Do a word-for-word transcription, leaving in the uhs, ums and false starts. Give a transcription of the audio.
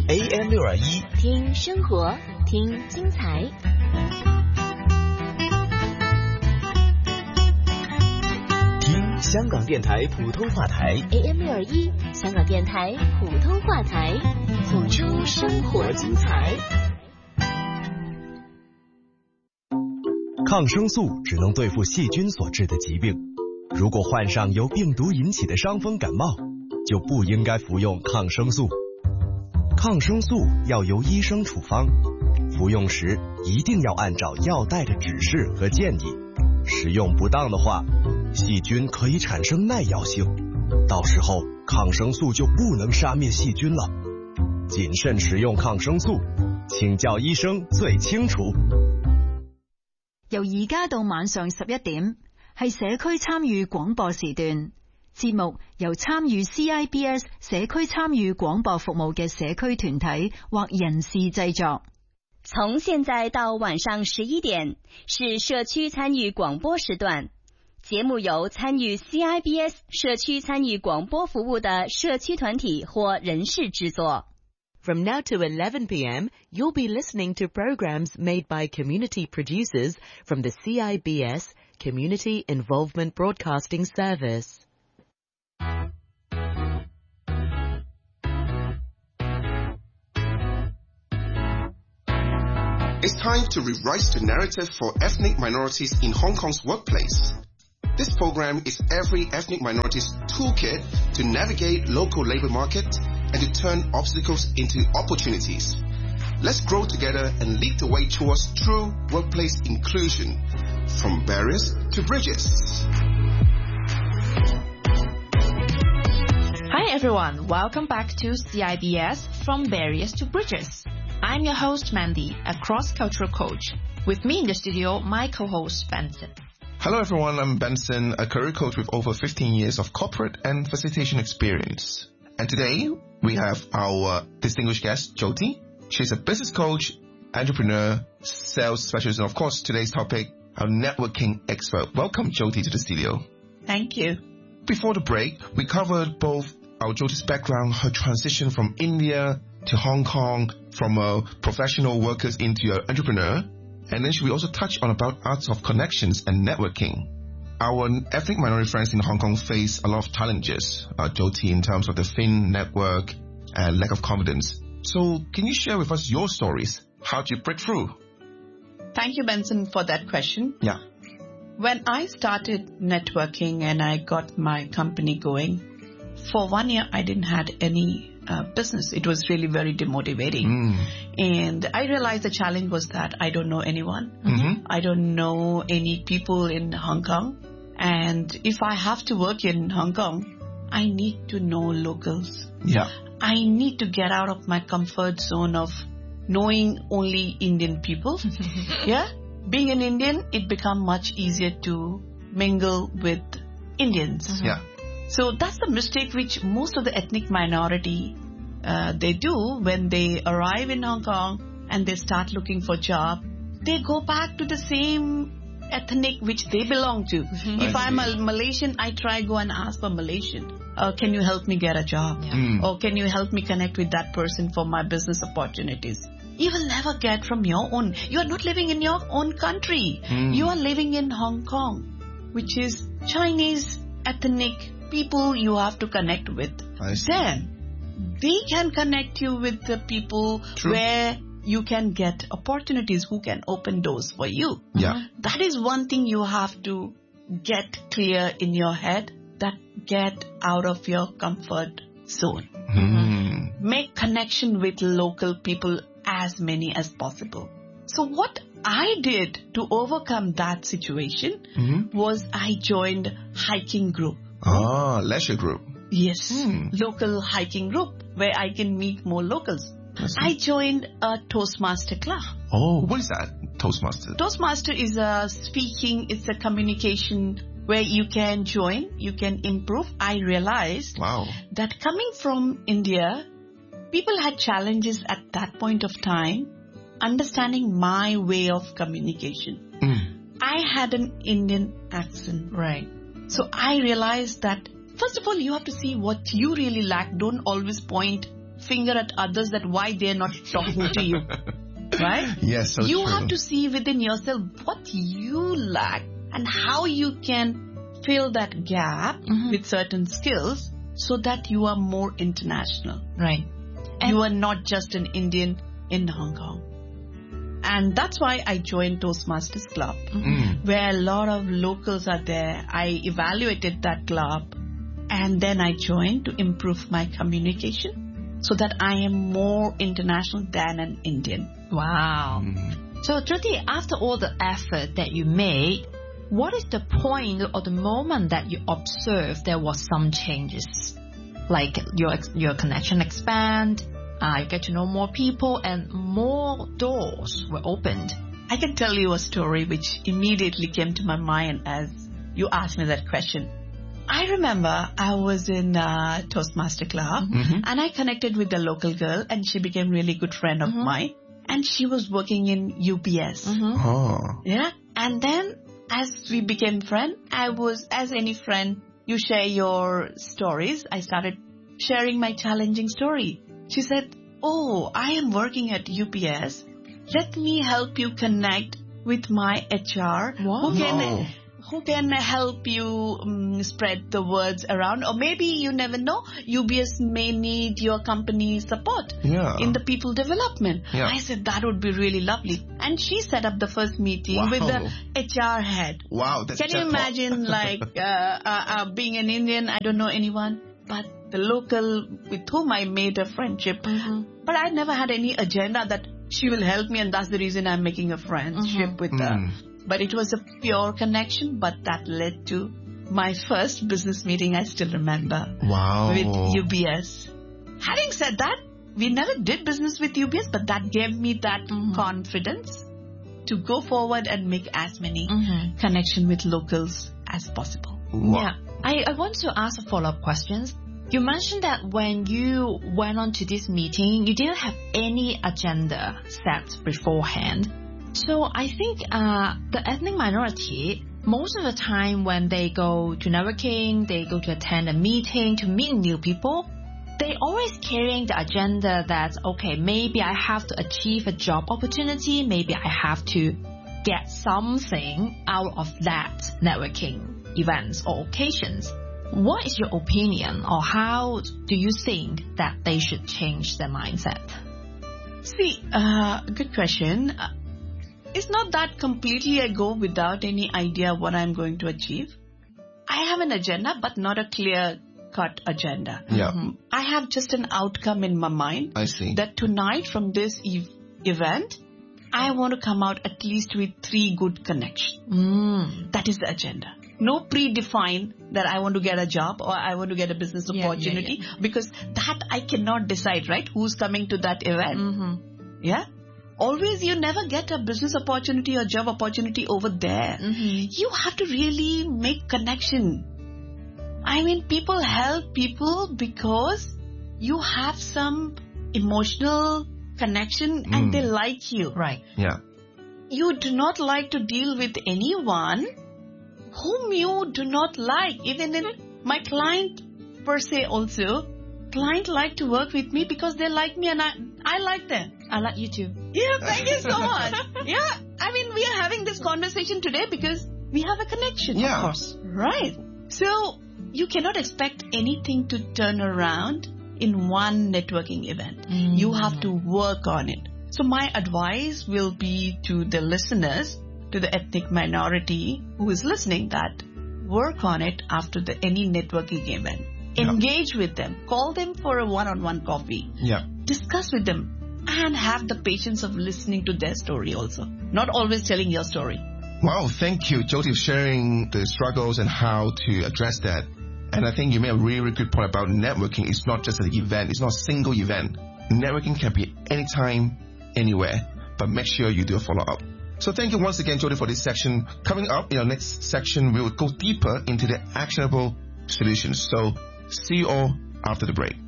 A M 六二一， 听生活，听精彩。 听香港电台普通话台 A M 六二一，香港电台普通话台，谱出生活精彩。 抗生素只能对付细菌所致的疾病，如果患上由病毒引起的伤风感冒，就不应该服用抗生素。抗生素要由医生处方，服用时一定要按照药袋的指示和建议，使用不当的话，细菌可以产生耐药性，到时候抗生素就不能杀灭细菌了。谨慎使用抗生素，請教醫生最清楚。 由而家到晚上十一點，係社區參與廣播時段。節目由參與 C I B S 社區參與廣播服務嘅社區團體或人士製作。 從現在到晚上十一點是社區參與廣播時段，節目由參與 C I B S 社區參與廣播服務的社區團體或人士製作。 From now to eleven p.m., you'll be listening to programs made by community producers from the C I B S Community Involvement Broadcasting Service. It's time to rewrite the narrative for ethnic minorities in Hong Kong's workplace. This program is every ethnic minority's toolkit to navigate local labor market and to turn obstacles into opportunities. Let's grow together and lead the way towards true workplace inclusion, from barriers to bridges. Hi everyone, welcome back to C I B S From Barriers to Bridges. I'm your host Mandy, a cross-cultural coach. With me in the studio, my co-host Benson. Hello everyone, I'm Benson, a career coach with over fifteen years of corporate and facilitation experience. And today, we have our distinguished guest, Jyoti. She's a business coach, entrepreneur, sales specialist, and of course, today's topic, our networking expert. Welcome, Jyoti, to the studio. Thank you. Before the break, we covered both our Jyoti's background, her transition from India to Hong Kong, from a professional worker into an entrepreneur. And then we also touch on about arts of connections and networking. Our ethnic minority friends in Hong Kong face a lot of challenges, uh, Jyoti, in terms of the thin network and lack of confidence. So can you share with us your stories? How did you break through? Thank you, Benson, for that question. Yeah. When I started networking and I got my company going, for one year I didn't have any uh, business. It was really very demotivating. Mm. And I realized the challenge was that I don't know anyone. Mm-hmm. I don't know any people in Hong Kong. And if I have to work in Hong Kong, I need to know locals. Yeah. I need to get out of my comfort zone of knowing only Indian people. Yeah. Being an Indian, it becomes much easier to mingle with Indians. Mm-hmm. Yeah. So that's the mistake which most of the ethnic minority, uh, they do when they arrive in Hong Kong and they start looking for job. They go back to the same ethnic which they belong to. Mm-hmm. If I'm a Malaysian, I try go and ask for Malaysian. Uh, can you help me get a job? Yeah. Mm. Or can you help me connect with that person for my business opportunities? You will never get from your own. You are not living in your own country. Mm. You are living in Hong Kong, which is Chinese ethnic people you have to connect with. Then they can connect you with the people True. where you can get opportunities, who can open doors for you. Yeah. That is one thing you have to get clear in your head, that get out of your comfort zone. Mm. Make connection with local people, as many as possible. So what I did to overcome that situation Mm-hmm. was I joined hiking group. Ah, leisure group. Yes, Hmm. local hiking group where I can meet more locals. I joined a Toastmaster club. Oh, what is that? Toastmaster. Toastmaster is a speaking, it's a communication where you can join, you can improve. I realized Wow. that coming from India, people had challenges at that point of time understanding my way of communication. Mm. I had an Indian accent. Right. So I realized that, first of all, you have to see what you really lack. Don't always point finger at others that why they're not talking to you. Right? Yes, so You true. have to see within yourself what you lack and how you can fill that gap Mhm. with certain skills so that you are more international. Right. You are not just an Indian in Hong Kong. And that's why I joined Toastmasters Club, Mm. where a lot of locals are there. I evaluated that club and then I joined to improve my communication so that I am more international than an Indian. Wow. Mm. So, Jyoti, after all the effort that you made, what is the point or the moment that you observed there was some changes? Like your ex- your connection expand, uh, you get to know more people, and more doors were opened. I can tell you a story which immediately came to my mind as you asked me that question. I remember I was in uh, Toastmaster Club Mhm. and I connected with a local girl and she became a really good friend of Mhm. mine. And she was working in U B S. Mm-hmm. Oh. Yeah. And then as we became friends, I was, as any friend, you share your stories. I started sharing my challenging story. She said, oh, I am working at U P S. Let me help you connect with my H R Wow. who can Wow. who can help you um, spread the words around. Or maybe you never know, U B S may need your company's support Yeah. in the people development. Yeah. I said that would be really lovely. And she set up the first meeting Wow. with the H R head. Wow. That's Can you jackpot. imagine like uh, uh, uh, being an Indian, I don't know anyone, but the local with whom I made a friendship. Mm-hmm. But I never had any agenda that she will help me and that's the reason I'm making a friendship Mhm. with her. Mm. But it was a pure connection, but that led to my first business meeting, I still remember, Wow. with U B S. Having said that, we never did business with U B S, but that gave me that Mhm. confidence to go forward and make as many Mm-hmm. connection with locals as possible. Wow. Yeah. I, I want to ask a follow-up questions. You mentioned that when you went on to this meeting, you didn't have any agenda set beforehand. So I think uh, the ethnic minority, most of the time when they go to networking, they go to attend a meeting to meet new people, they always carrying the agenda that, okay, maybe I have to achieve a job opportunity, maybe I have to get something out of that networking events or occasions. What is your opinion, or how do you think that they should change their mindset? See, uh, good question. Uh, it's not that completely I go without any idea what I'm going to achieve. I have an agenda, but not a clear-cut agenda. Yeah. I have just an outcome in my mind I see. that tonight from this ev- event, I want to come out at least with three good connections. Mm. That is the agenda. No predefined that I want to get a job or I want to get a business Yeah, yeah, opportunity because that I cannot decide, right? Who's coming to that event? Mm-hmm. Yeah. Always you never get a business opportunity or job opportunity over there. Mm-hmm. You have to really make connection. I mean, people help people because you have some emotional connection Mm. and they like you. Right. Yeah. You do not like to deal with anyone whom you do not like. Even in my client per se also, client like to work with me because they like me and I, I like them. I like you too. Yeah, thank you so much. Yeah, I mean, we are having this conversation today because we have a connection. Yeah. Of course. Right. So, you cannot expect anything to turn around in one networking event. Mm. You have to work on it. So, my advice will be to the listeners, to the ethnic minority who is listening, that work on it after the any networking event. Yeah. Engage with them. Call them for a one-on-one coffee. Yeah. Discuss with them and have the patience of listening to their story also. Not always telling your story. Wow, thank you, Jyoti, for sharing the struggles and how to address that. And I think you made a really, really good point about networking. It's not just an event. It's not a single event. Networking can be anytime, anywhere. But make sure you do a follow-up. So thank you once again, Jyoti, for this section. Coming up in our next section, we will go deeper into the actionable solutions. So see you all after the break.